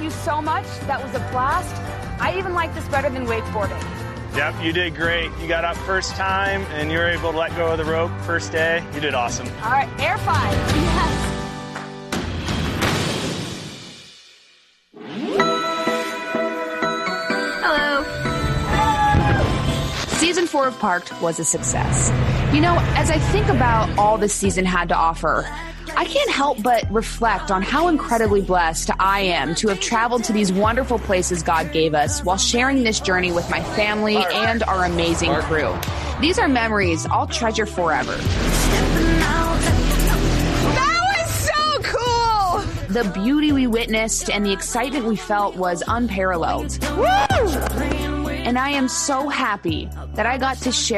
you so much. That was a blast. I even like this better than wakeboarding. Yep, you did great. You got up first time, and you were able to let go of the rope first day. You did awesome. All right, air 5. Yes. Hello. Season 4 of Parked was a success. You know, as I think about all this season had to offer, I can't help but reflect on how incredibly blessed I am to have traveled to these wonderful places God gave us while sharing this journey with my family and our amazing crew. These are memories I'll treasure forever. That was so cool! The beauty we witnessed and the excitement we felt was unparalleled. Woo! And I am so happy that I got to share